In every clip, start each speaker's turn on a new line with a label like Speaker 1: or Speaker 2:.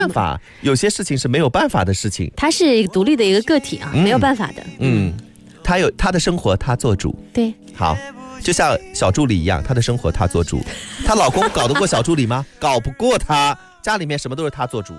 Speaker 1: 办法，有些事情是没有办法的事情。
Speaker 2: 他是一个独立的一个个体啊，没有办法的。
Speaker 1: 他有他的生活，他做主。
Speaker 2: 对，
Speaker 1: 好，就像小助理一样，他的生活他做主。她老公搞得过小助理吗？搞不过他，家里面什么都是他做主。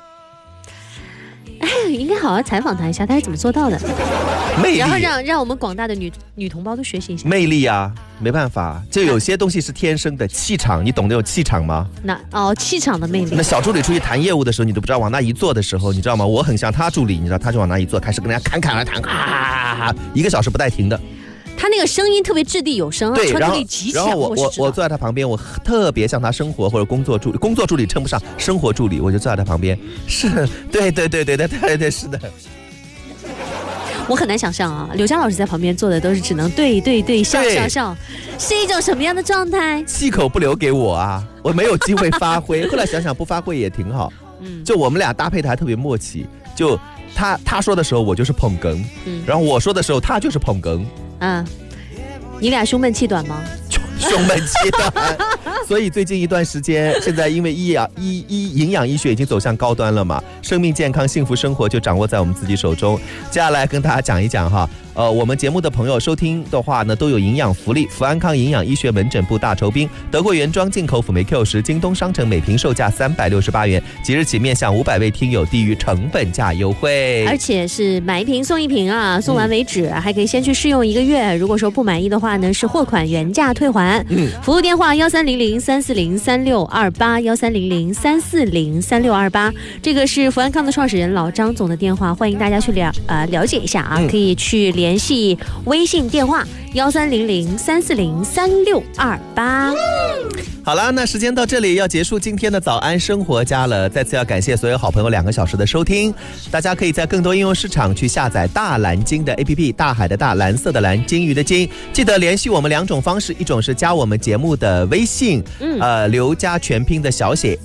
Speaker 2: 应该好好采访他一下，他是怎么做到的？
Speaker 1: 魅力，
Speaker 2: 然后让我们广大的女同胞都学习一下。
Speaker 1: 魅力啊，没办法，就有些东西是天生的气场，你懂得有气场吗？
Speaker 2: 气场的魅力。
Speaker 1: 那小助理出去谈业务的时候，你都不知道往那一坐的时候，你知道吗？我很像他助理，你知道，他就往那一坐，开始跟人家侃侃而谈，1个小时不带停的。
Speaker 2: 他那个声音特别掷地有声啊，穿透力极强。
Speaker 1: 然后我坐在他旁边，我特别像他生活或者工作助理，工作助理称不上，生活助理，我就坐在他旁边。是，对，是的。
Speaker 2: 我很难想象啊，刘佳老师在旁边坐的都是只能对笑，是一种什么样的状态？
Speaker 1: 气口不留给我啊，我没有机会发挥。后来想想不发挥也挺好。就我们俩搭配的还特别默契，就他说的时候我就是捧哏，然后我说的时候他就是捧哏。
Speaker 2: 你俩胸闷气短吗？
Speaker 1: 胸闷气短，所以最近一段时间，现在因为营养医学已经走向高端了嘛，生命健康幸福生活就掌握在我们自己手中。接下来跟大家讲一讲哈，我们节目的朋友收听的话呢，都有营养福利。福安康营养医学门诊部大酬宾，德国原装进口辅酶 Q10，京东商城每瓶售价368元，即日起面向500位听友低于成本价优惠，
Speaker 2: 而且是买一瓶送一瓶啊，送完为止，还可以先去试用1个月。如果说不满意的话呢，是货款原价退还。服务电话1300-340-3628，1300-340-3628，这个是福安康的创始人老张总的电话，欢迎大家去了解一下啊，可以去联系微信电话1300-340-3628。
Speaker 1: 好了，那时间到这里要结束今天的早安生活家了。再次要感谢所有好朋友2个小时的收听，大家可以在更多应用市场去下载大蓝鲸的 APP， 大海的大，蓝色的蓝，金鱼的金。记得联系我们2种方式，一种是加我们节目的微信，刘家全拼的小写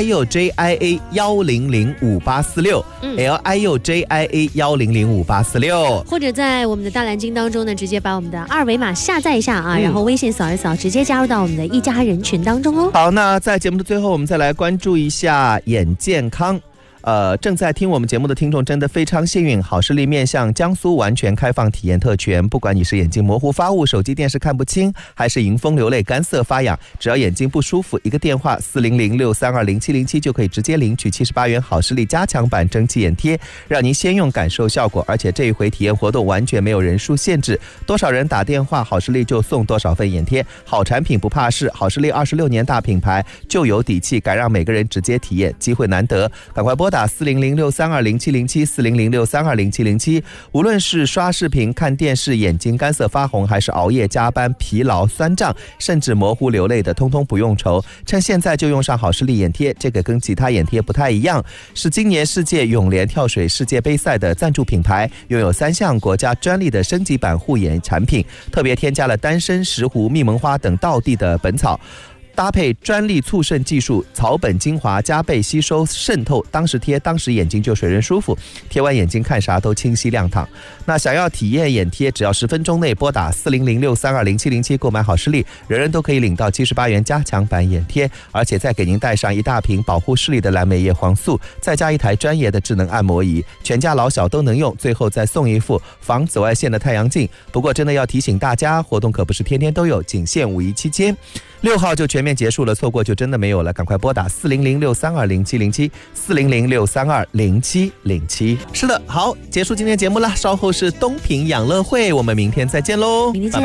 Speaker 1: LIUJIA100586，LIUJIA100586，
Speaker 2: 或者在我们的大蓝鲸当中呢，直接把我们的2维码下载一下啊，然后微信扫一扫，直接加入到我们的一家人群当中哦。
Speaker 1: 好，那在节目的最后，我们再来关注一下眼健康。正在听我们节目的听众真的非常幸运，好视力面向江苏完全开放体验特权，不管你是眼睛模糊发雾、手机电视看不清，还是迎风流泪、干涩发痒，只要眼睛不舒服，一个电话400-632-0707就可以直接领取78元好视力加强版蒸汽眼贴，让您先用感受效果。而且这一回体验活动完全没有人数限制，多少人打电话，好视力就送多少份眼贴。好产品不怕事，好视力26年大品牌，就有底气，敢让每个人直接体验，机会难得，赶快拨打400-632-0707 400-632-0707。无论是刷视频、看电视眼睛干涩发红，还是熬夜加班疲劳酸胀，甚至模糊流泪的，通通不用愁，趁现在就用上好视力眼贴。这个跟其他眼贴不太一样，是今年世界泳联跳水世界杯赛的赞助品牌，拥有3项国家专利的升级版护眼产品，特别添加了丹参、石斛、蜜蒙花等道地的本草，搭配专利促渗技术，草本精华加倍吸收渗透，当时贴当时眼睛就水润舒服，贴完眼睛看啥都清晰亮堂。那想要体验眼贴，只要10分钟内拨打400-632-0707购买好视力，人人都可以领到78元加强版眼贴，而且再给您带上一大瓶保护视力的蓝莓叶黄素，再加一台专业的智能按摩仪，全家老小都能用，最后再送一副防紫外线的太阳镜。不过真的要提醒大家，活动可不是天天都有，仅限5一期间，6号就全面结束了，错过就真的没有了，赶快拨打400-632-0707 400-632-0707。是的，好，结束今天节目了，稍后是东平养乐会，我们明天再见喽，
Speaker 2: 明天见。